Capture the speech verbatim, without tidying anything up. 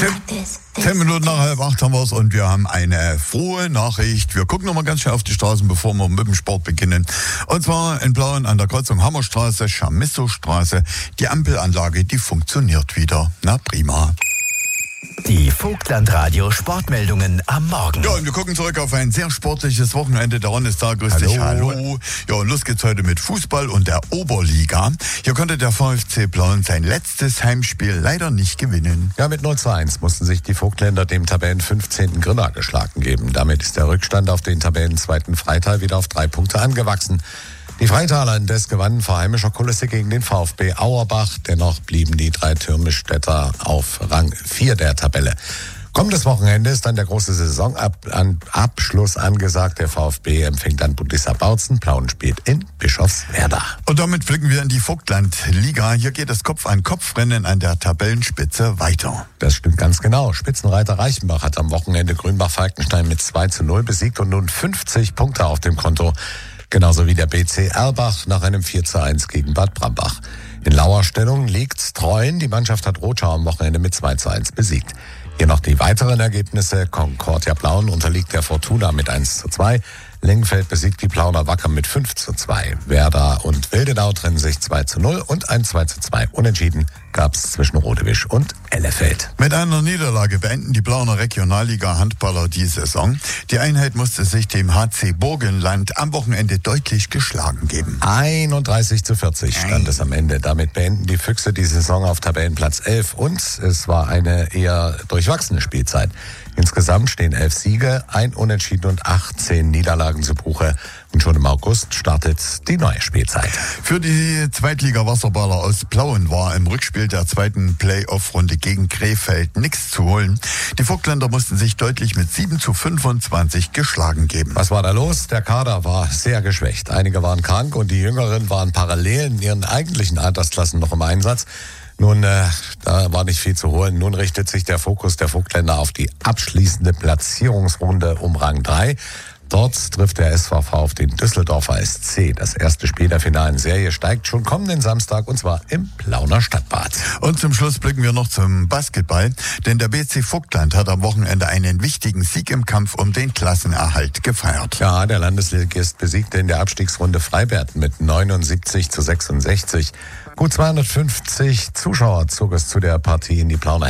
Zehn Minuten nach halb acht haben wir es und wir haben eine frohe Nachricht. Wir gucken nochmal ganz schnell auf die Straßen, bevor wir mit dem Sport beginnen. Und zwar in Plauen an der Kreuzung Hammerstraße, Chamisso-Straße. Die Ampelanlage, die funktioniert wieder. Na prima. Die Vogtland-Radio Sportmeldungen am Morgen. Ja, und wir gucken zurück auf ein sehr sportliches Wochenende. Der Ron ist da, grüß Hallo. dich, hallo. Ja, und los geht's heute mit Fußball und der Oberliga. Hier konnte der VfC Plauen sein letztes Heimspiel leider nicht gewinnen. Ja, mit null zu eins mussten sich die Vogtländer dem Tabellen-fünfzehnten Grimma geschlagen geben. Damit ist der Rückstand auf den Tabellenzweiten Freital wieder auf drei Punkte angewachsen. Die Freitaler indes gewannen vor heimischer Kulisse gegen den VfB Auerbach. Dennoch blieben die drei Türmischstädter auf Rang vier der Tabelle. Kommendes Wochenende ist dann der große Saisonabschluss angesagt. Der VfB empfängt dann Budissa Bautzen. Plauen spielt in Bischofswerda. Und damit blicken wir in die Vogtland-Liga. Hier geht das Kopf-an-Kopf-Rennen an der Tabellenspitze weiter. Das stimmt ganz genau. Spitzenreiter Reichenbach hat am Wochenende Grünbach-Falkenstein mit zwei zu null besiegt und nun fünfzig Punkte auf dem Konto. Genauso wie der B C Erlbach nach einem vier zu eins gegen Bad Brambach. In Lauerstellung liegt Treuen. Die Mannschaft hat Rotschau am Wochenende mit zwei zu eins besiegt. Hier noch die weiteren Ergebnisse. Concordia Plauen unterliegt der Fortuna mit eins zu zwei. Lengenfeld besiegt die Plauner Wacker mit fünf zu zwei. Werder und Wildenau trennen sich zwei zu null und ein zwei zu zwei. Unentschieden gab es zwischen Rodewisch und Ellefeld. Mit einer Niederlage beenden die Plauner Regionalliga-Handballer die Saison. Die Einheit musste sich dem H C Burgenland am Wochenende deutlich geschlagen geben. einunddreißig zu vierzig stand es am Ende. Damit beenden die Füchse die Saison auf Tabellenplatz elf und es war eine eher durchwachsene Spielzeit. Insgesamt stehen elf Siege, ein Unentschieden und achtzehn Niederlagen zu Buche. Und schon im August startet die neue Spielzeit. Für die Zweitliga-Wasserballer aus Plauen war im Rückspiel der zweiten Playoff-Runde gegen Krefeld nichts zu holen. Die Vogtländer mussten sich deutlich mit sieben zu fünfundzwanzig geschlagen geben. Was war da los? Der Kader war sehr geschwächt. Einige waren krank und die Jüngeren waren parallel in ihren eigentlichen Altersklassen noch im Einsatz. Nun, äh, da war nicht viel zu holen. Nun richtet sich der Fokus der Vogtländer auf die abschließende Platzierungsrunde um Rang drei. Dort trifft der S V V auf den Düsseldorfer S C. Das erste Spiel der finalen Serie steigt schon kommenden Samstag und zwar im Plauner Stadtbad. Und zum Schluss blicken wir noch zum Basketball, denn der B C Vogtland hat am Wochenende einen wichtigen Sieg im Kampf um den Klassenerhalt gefeiert. Ja, der Landesligist besiegte in der Abstiegsrunde Freiberg mit neunundsiebzig zu sechsundsechzig. Gut zweihundertfünfzig Zuschauer zog es zu der Partie in die Plauner